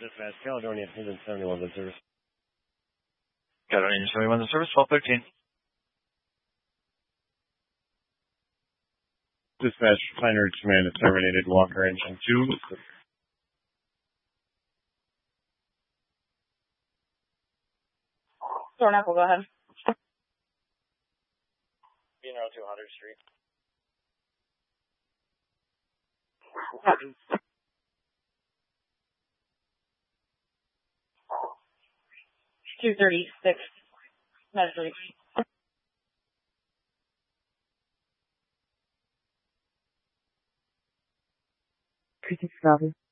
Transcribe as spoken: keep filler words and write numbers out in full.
Dispatch, Caledonia, Engine seventy-one, the service. Caledonia seventy-one, the service, twelve thirteen. Dispatch, Pine Ridge Command is terminated, Walker Engine two. Thornapple, go ahead. B N R two hundred Street. two thirty-six. Medically. Precinct Bravo.